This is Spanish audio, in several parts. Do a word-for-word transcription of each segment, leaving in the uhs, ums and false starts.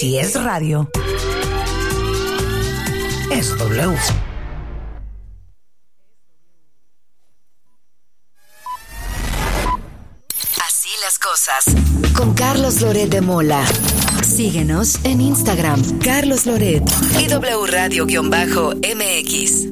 Si es radio, es W. Así las cosas. Con Carlos Loret de Mola. Síguenos en Instagram, Carlos Loret y W Radio-M X.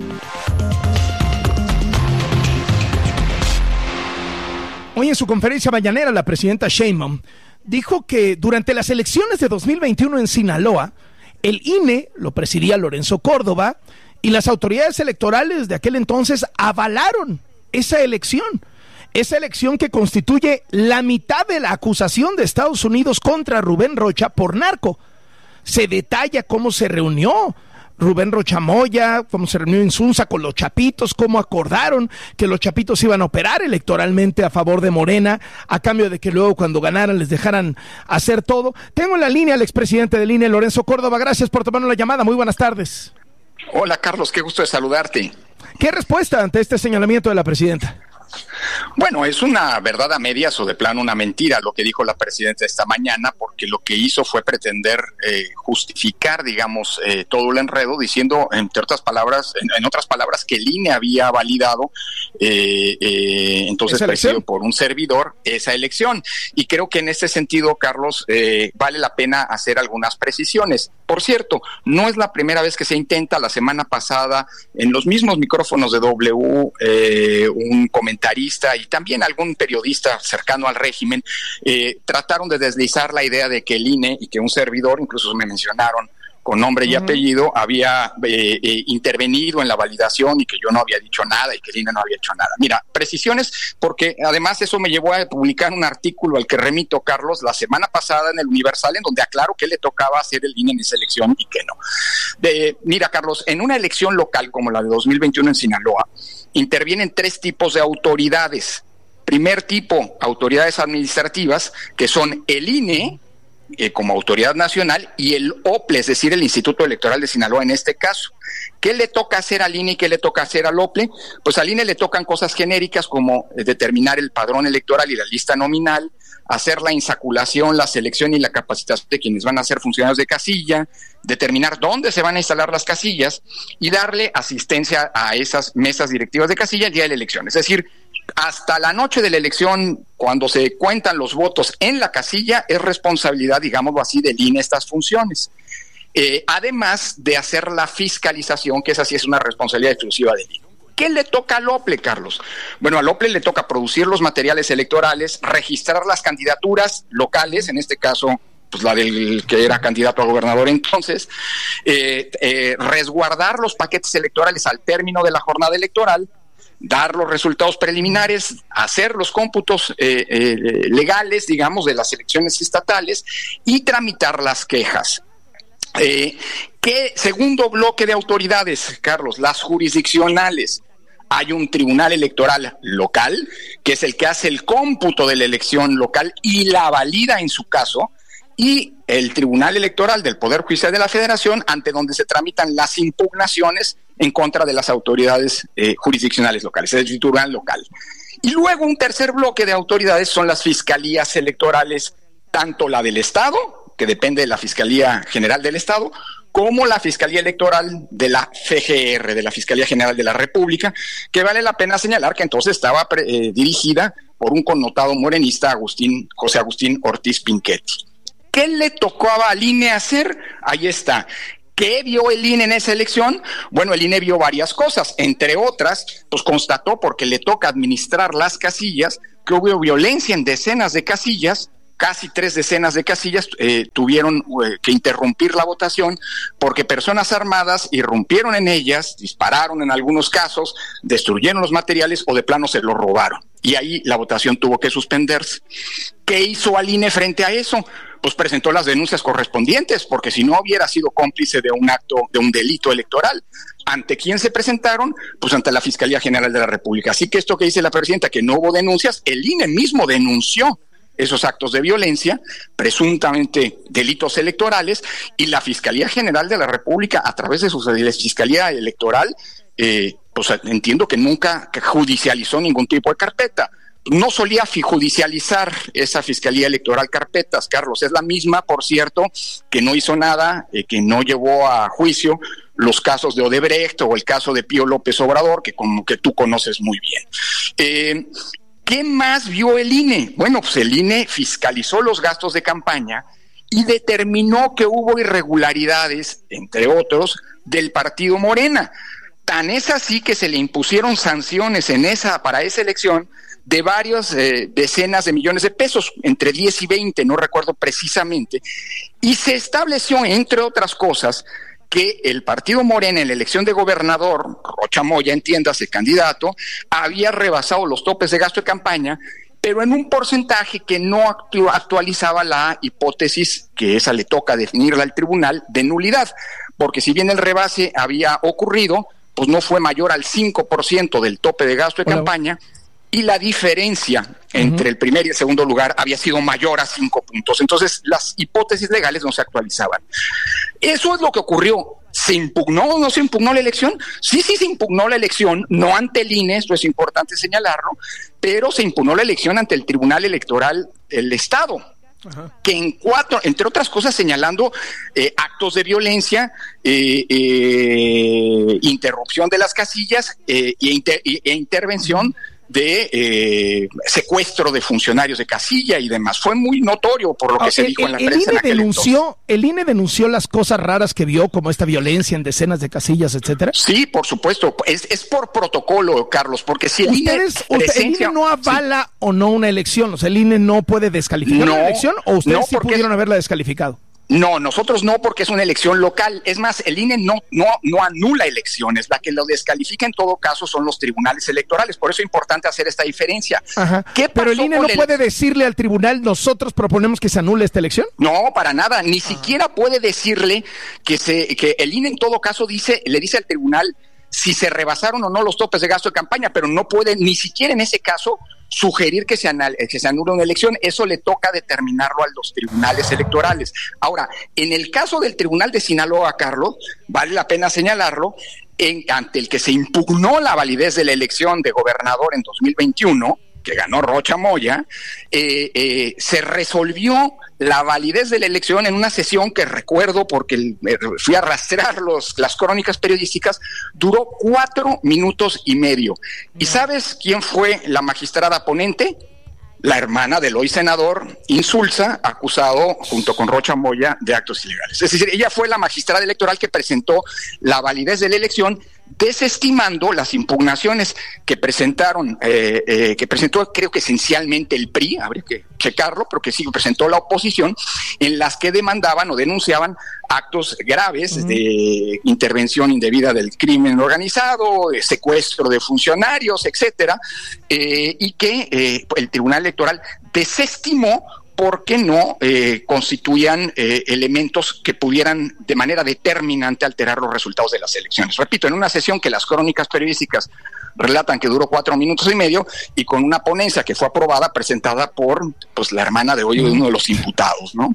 Hoy en su conferencia mañanera, la presidenta Sheinbaum dijo que durante las elecciones de dos mil veintiuno en Sinaloa, el I N E lo presidía Lorenzo Córdoba y las autoridades electorales de aquel entonces avalaron esa elección. Esa elección que constituye la mitad de la acusación de Estados Unidos contra Rubén Rocha por narco. Se detalla cómo se reunió Rubén Rocha Moya, cómo se reunió Insunza con los Chapitos, cómo acordaron que los Chapitos iban a operar electoralmente a favor de Morena, a cambio de que luego cuando ganaran les dejaran hacer todo. Tengo en la línea al expresidente del I N E, Lorenzo Córdoba. Gracias por tomarnos la llamada. Muy buenas tardes. Hola, Carlos, qué gusto de saludarte. ¿Qué respuesta ante este señalamiento de la presidenta? Bueno, es una verdad a medias o de plano una mentira lo que dijo la presidenta esta mañana, porque lo que hizo fue pretender eh, justificar, digamos, eh, todo el enredo, diciendo, entre otras palabras, en, en otras palabras, que el I N E había validado, eh, eh, entonces presidido por un servidor, esa elección. Y creo que en ese sentido, Carlos, eh, vale la pena hacer algunas precisiones. Por cierto, no es la primera vez que se intenta. La semana pasada, en los mismos micrófonos de W, eh, un comentarista y también algún periodista cercano al régimen eh, trataron de deslizar la idea de que el I N E y que un servidor, incluso me mencionaron con nombre y uh-huh. apellido, había eh, eh, intervenido en la validación y que yo no había dicho nada y que el I N E no había hecho nada. Mira, precisiones, porque además eso me llevó a publicar un artículo al que remito, Carlos, la semana pasada en el Universal, en donde aclaro que le tocaba hacer el I N E en esa elección y que no. De, mira, Carlos, en una elección local como la de dos mil veintiuno en Sinaloa, intervienen tres tipos de autoridades. Primer tipo, autoridades administrativas, que son el I N E, Eh, como autoridad nacional, y el O P L E, es decir, el Instituto Electoral de Sinaloa en este caso. ¿Qué le toca hacer al I N E y qué le toca hacer al O P L E? Pues al I N E le tocan cosas genéricas como eh, determinar el padrón electoral y la lista nominal, hacer la insaculación, la selección y la capacitación de quienes van a ser funcionarios de casilla, determinar dónde se van a instalar las casillas y darle asistencia a esas mesas directivas de casilla el día de la elección. Es decir, hasta la noche de la elección, cuando se cuentan los votos en la casilla, es responsabilidad, digámoslo así, del I N E estas funciones. Eh, además de hacer la fiscalización, que esa sí es una responsabilidad exclusiva del I N E. ¿Qué le toca al O P L E, Carlos? Bueno, al O P L E le toca producir los materiales electorales, registrar las candidaturas locales, en este caso, pues la del que era candidato a gobernador entonces, eh, eh, resguardar los paquetes electorales al término de la jornada electoral, dar los resultados preliminares, hacer los cómputos eh, eh, legales, digamos, de las elecciones estatales y tramitar las quejas. Eh, ¿Qué segundo bloque de autoridades, Carlos? Las jurisdiccionales. Hay un tribunal electoral local, que es el que hace el cómputo de la elección local y la valida en su caso, y el Tribunal Electoral del Poder Judicial de la Federación, ante donde se tramitan las impugnaciones en contra de las autoridades eh, jurisdiccionales locales, es el tribunal local. Y luego un tercer bloque de autoridades son las fiscalías electorales, tanto la del Estado, que depende de la Fiscalía General del Estado, como la Fiscalía Electoral de la F G R, de la Fiscalía General de la República, que vale la pena señalar que entonces estaba eh, dirigida por un connotado morenista, Agustín, José Agustín Ortiz Pinchetti. ¿Qué le tocó al I N E hacer? Ahí está. ¿Qué vio el I N E en esa elección? Bueno, el I N E vio varias cosas, entre otras, pues constató, porque le toca administrar las casillas, que hubo violencia en decenas de casillas, casi tres decenas de casillas eh, tuvieron eh, que interrumpir la votación porque personas armadas irrumpieron en ellas, dispararon en algunos casos, destruyeron los materiales o de plano se los robaron. Y ahí la votación tuvo que suspenderse. ¿Qué hizo al I N E frente a eso? Pues presentó las denuncias correspondientes, porque si no hubiera sido cómplice de un acto, de un delito electoral. ¿Ante quién se presentaron? Pues ante la Fiscalía General de la República. Así que esto que dice la presidenta, que no hubo denuncias, el I N E mismo denunció esos actos de violencia, presuntamente delitos electorales, y la Fiscalía General de la República, a través de su Fiscalía Electoral, eh, pues entiendo que nunca judicializó ningún tipo de carpeta. no solía judicializar esa Fiscalía Electoral carpetas, Carlos. Es la misma, por cierto, que no hizo nada, eh, que no llevó a juicio los casos de Odebrecht o el caso de Pío López Obrador, que como que tú conoces muy bien. Eh, ¿Qué más vio el I N E? Bueno, pues el I N E fiscalizó los gastos de campaña y determinó que hubo irregularidades, entre otros, del partido Morena. Tan es así que se le impusieron sanciones en esa para esa elección de varias eh, decenas de millones de pesos, entre diez y veinte, no recuerdo precisamente, y se estableció, entre otras cosas, que el partido Morena en la elección de gobernador, Rocha Moya, entiéndase, candidato, había rebasado los topes de gasto de campaña, pero en un porcentaje que no actu- actualizaba la hipótesis, que esa le toca definirla al tribunal, de nulidad, porque si bien el rebase había ocurrido, pues no fue mayor al cinco por ciento del tope de gasto de Hola. campaña, y la diferencia uh-huh. entre el primer y el segundo lugar había sido mayor a cinco puntos. Entonces, las hipótesis legales no se actualizaban. Eso es lo que ocurrió. ¿Se impugnó o no se impugnó la elección? Sí, sí se impugnó la elección, no ante el I N E, esto es importante señalarlo, pero se impugnó la elección ante el Tribunal Electoral del Estado, Ajá. que en cuatro, entre otras cosas, señalando eh, actos de violencia, eh, eh, interrupción de las casillas eh, e, inter, e intervención de eh, secuestro de funcionarios de casilla y demás. Fue muy notorio por lo que ah, se el, dijo en la el prensa. I N E en denunció, el I N E denunció las cosas raras que vio, como esta violencia en decenas de casillas, etcétera. Sí, por supuesto. Es, es por protocolo, Carlos, porque si el ¿Ustedes, I N E presencia, el I N E no avala sí. o no una elección, o sea, el I N E no puede descalificar no, una elección, o ustedes no, sí pudieron haberla descalificado. No, nosotros no, porque es una elección local. Es más, el I N E no, no, no anula elecciones. La que lo descalifica en todo caso son los tribunales electorales. Por eso es importante hacer esta diferencia. Ajá. ¿Qué Pero el I N E no puede decirle al tribunal, nosotros proponemos que se anule esta elección. No, para nada. Ni ah. siquiera puede decirle que se, que el I N E en todo caso dice, le dice al tribunal si se rebasaron o no los topes de gasto de campaña, pero no puede ni siquiera en ese caso sugerir que se, anal- que se anule una elección. Eso le toca determinarlo a los tribunales electorales. Ahora, en el caso del Tribunal de Sinaloa, Carlos, vale la pena señalarlo, en, ante el que se impugnó la validez de la elección de gobernador en dos mil veintiuno, que ganó Rocha Moya, eh, eh, se resolvió la validez de la elección en una sesión que recuerdo porque el, eh, fui a rastrear los, las crónicas periodísticas, duró cuatro minutos y medio. ¿Y sabes quién fue la magistrada ponente? La hermana del hoy senador Insulza, acusado junto con Rocha Moya de actos ilegales. Es decir, ella fue la magistrada electoral que presentó la validez de la elección, desestimando las impugnaciones que presentaron, eh, eh, que presentó creo que esencialmente el P R I, habría que checarlo, pero que sí presentó la oposición, en las que demandaban o denunciaban actos graves uh-huh. de intervención indebida del crimen organizado, de secuestro de funcionarios, etcétera, eh, y que eh, el Tribunal Electoral desestimó porque no eh, constituían eh, elementos que pudieran de manera determinante alterar los resultados de las elecciones. Repito, en una sesión que las crónicas periodísticas relatan que duró cuatro minutos y medio y con una ponencia que fue aprobada, presentada por pues la hermana de hoy de uno de los imputados, ¿no?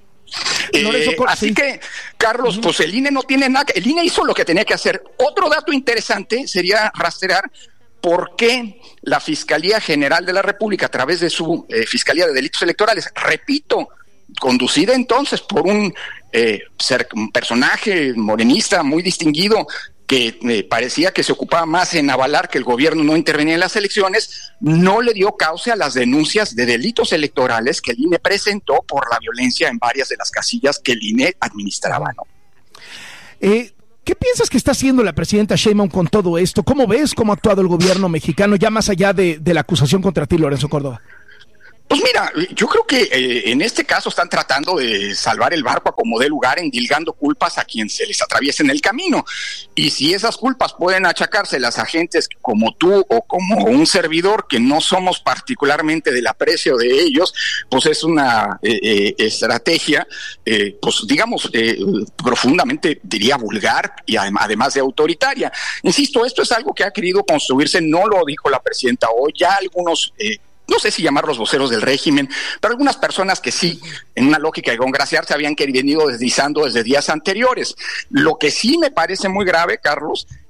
Eh, así que, Carlos, pues el I N E no tiene nada, el I N E hizo lo que tenía que hacer. Otro dato interesante sería rastrear por qué la Fiscalía General de la República, a través de su eh, Fiscalía de Delitos Electorales, repito, conducida entonces por un, eh, ser, un personaje morenista muy distinguido, que eh, parecía que se ocupaba más en avalar que el gobierno no intervenía en las elecciones, no le dio cauce a las denuncias de delitos electorales que el I N E presentó por la violencia en varias de las casillas que el I N E administraba, ¿no? Eh... ¿Qué piensas que está haciendo la presidenta Sheinbaum con todo esto? ¿Cómo ves cómo ha actuado el gobierno mexicano, ya más allá de, de la acusación contra ti, Lorenzo Córdoba? Pues mira, yo creo que eh, en este caso están tratando de salvar el barco a como dé lugar, endilgando culpas a quien se les atraviese en el camino. Y si esas culpas pueden achacárselas a gentes como tú o como un servidor que no somos particularmente del aprecio de ellos, pues es una eh, eh, estrategia, eh, pues digamos, eh, profundamente, diría, vulgar y adem- además de autoritaria. Insisto, esto es algo que ha querido construirse, no lo dijo la presidenta hoy, ya algunos... Eh, no sé si llamarlos voceros del régimen, pero algunas personas que sí, en una lógica de congraciarse, habían venido deslizando desde días anteriores. Lo que sí me parece muy grave, Carlos,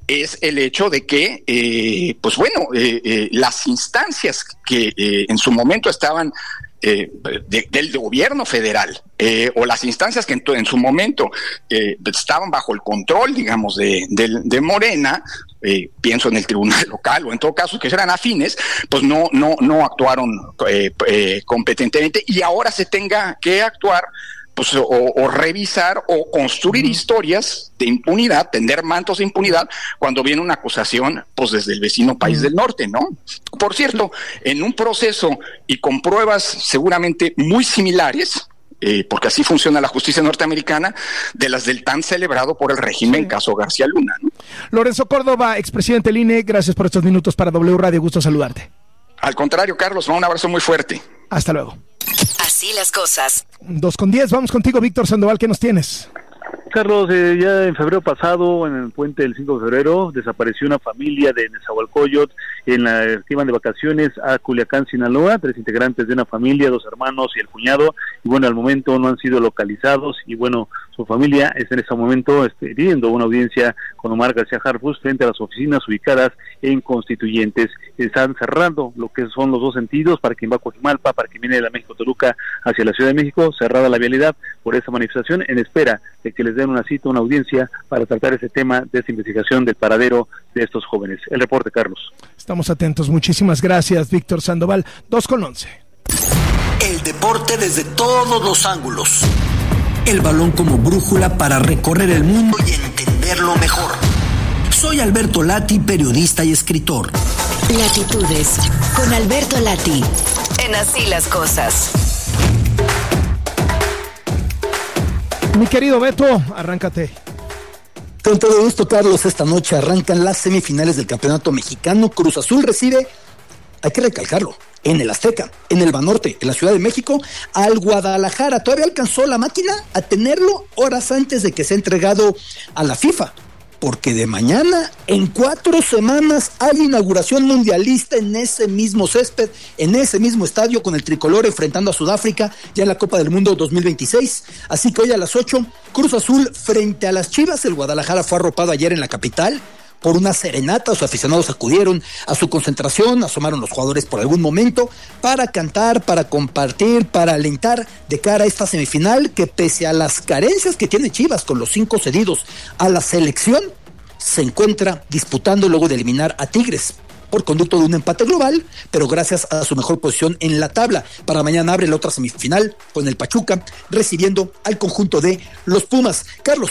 es el hecho de que, eh, pues bueno, eh, eh, las instancias que eh, en su momento estaban eh, de, del gobierno federal eh, o las instancias que en, en su momento eh, estaban bajo el control, digamos, de, de, de Morena, eh, pienso en el tribunal local o en todo caso que eran afines, pues no, no, no actuaron eh, eh, competentemente y ahora se tenga que actuar pues o, o revisar o construir historias de impunidad, tender mantos de impunidad cuando viene una acusación pues desde el vecino país del norte, ¿no? Por cierto, en un proceso y con pruebas seguramente muy similares, eh, porque así funciona la justicia norteamericana, de las del tan celebrado por el régimen sí. caso García Luna, ¿no? Lorenzo Córdoba, expresidente del I N E, gracias por estos minutos para W Radio, gusto saludarte. Al contrario, Carlos, un abrazo muy fuerte. Hasta luego. Así las cosas. Dos con diez, vamos contigo, Víctor Sandoval, ¿qué nos tienes? Carlos, eh, ya en febrero pasado, en el puente del cinco de febrero, desapareció una familia de Nezahualcóyotl en la que iban de vacaciones a Culiacán, Sinaloa, tres integrantes de una familia, dos hermanos y el cuñado, y bueno, al momento no han sido localizados, y bueno, su familia está en este momento este, pidiendo una audiencia con Omar García Harfuch frente a las oficinas ubicadas en Constituyentes. Están cerrando lo que son los dos sentidos para quien va a Coajimalpa, para quien viene de la México-Toluca hacia la Ciudad de México, cerrada la vialidad por esta manifestación en espera de que les den una cita, una audiencia para tratar ese tema de esta investigación del paradero de estos jóvenes. El reporte, Carlos. Estamos atentos, muchísimas gracias, Víctor Sandoval. Dos con once. El deporte desde todos los ángulos. El balón como brújula para recorrer el mundo y entenderlo mejor. Soy Alberto Lati, periodista y escritor. Latitudes con Alberto Lati. En Así las Cosas. Mi querido Beto, arráncate. Con todo gusto, Carlos, esta noche arrancan las semifinales del Campeonato Mexicano. Cruz Azul recibe, hay que recalcarlo, en el Azteca, en el Banorte, en la Ciudad de México, al Guadalajara. Todavía alcanzó la máquina a tenerlo horas antes de que sea entregado a la FIFA, porque de mañana, en cuatro semanas, hay inauguración mundialista en ese mismo césped, en ese mismo estadio, con el tricolor enfrentando a Sudáfrica, ya en la Copa del Mundo dos mil veintiséis. Así que hoy a las ocho, Cruz Azul frente a las Chivas. El Guadalajara fue arropado ayer en la capital por una serenata. Los aficionados acudieron a su concentración, asomaron los jugadores por algún momento para cantar, para compartir, para alentar de cara a esta semifinal que, pese a las carencias que tiene Chivas con los cinco cedidos a la selección, se encuentra disputando luego de eliminar a Tigres por conducto de un empate global, pero gracias a su mejor posición en la tabla. Para mañana abre la otra semifinal con el Pachuca recibiendo al conjunto de los Pumas. Carlos,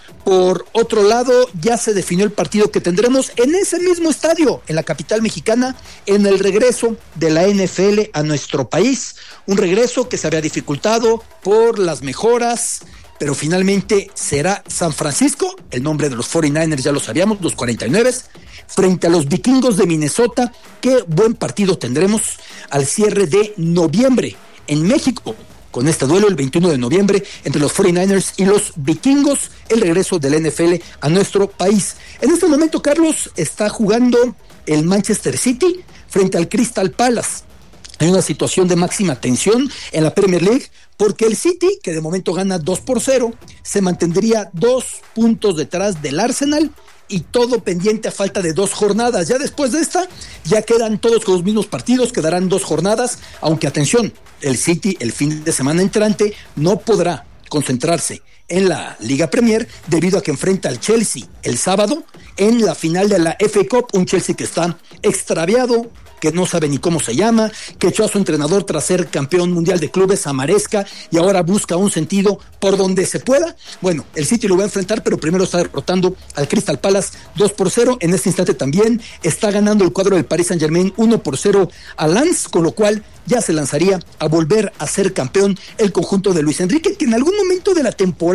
por otro lado, ya se definió el partido que tendremos en ese mismo estadio, en la capital mexicana, en el regreso de la N F L a nuestro país. Un regreso que se había dificultado por las mejoras, pero finalmente será San Francisco, el nombre de los cuarenta y nueve ers ya lo sabíamos, los cuarenta y nueve, frente a los Vikingos de Minnesota. Qué buen partido tendremos al cierre de noviembre en México, con este duelo el veintiuno de noviembre entre los cuarenta y nueve ers y los Vikingos, el regreso del N F L a nuestro país. En este momento, Carlos, está jugando el Manchester City frente al Crystal Palace. Hay una situación de máxima tensión en la Premier League, porque el City, que de momento gana dos por cero, se mantendría dos puntos detrás del Arsenal, y todo pendiente a falta de dos jornadas. Ya después de esta, ya quedan todos con los mismos partidos, quedarán dos jornadas, aunque atención, el City el fin de semana entrante no podrá concentrarse en la Liga Premier debido a que enfrenta al Chelsea el sábado en la final de la F A Cup, un Chelsea que está extraviado, que no sabe ni cómo se llama, que echó a su entrenador tras ser campeón mundial de clubes a Maresca y ahora busca un sentido por donde se pueda. Bueno, el City lo va a enfrentar, pero primero está derrotando al Crystal Palace dos por cero. En este instante también está ganando el cuadro del Paris Saint-Germain uno por cero a Lens, con lo cual ya se lanzaría a volver a ser campeón el conjunto de Luis Enrique, que en algún momento de la temporada